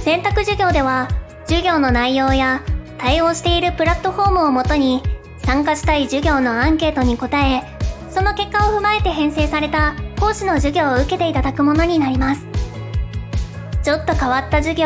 選択授業では、授業の内容や対応しているプラットフォームをもとに、参加したい授業のアンケートに答え、その結果を踏まえて編成された講師の授業を受けていただくものになります。ちょっと変わった授業